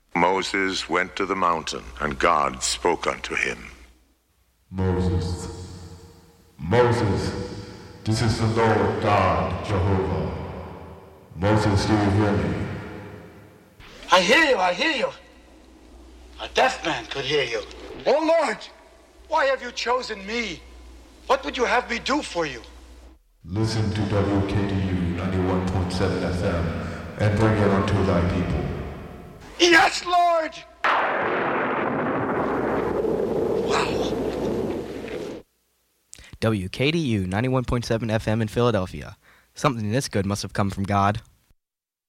Moses went to the mountain, and God spoke unto him. Moses, this is the Lord God, Jehovah. Moses, do you hear me? I hear you. A deaf man could hear you. Oh, Lord, why have you chosen me? What would you have me do for you? Listen to WKDU 91.7 FM and bring it unto thy people. Yes, Lord! Wow. WKDU 91.7 FM in Philadelphia. Something this good must have come from God.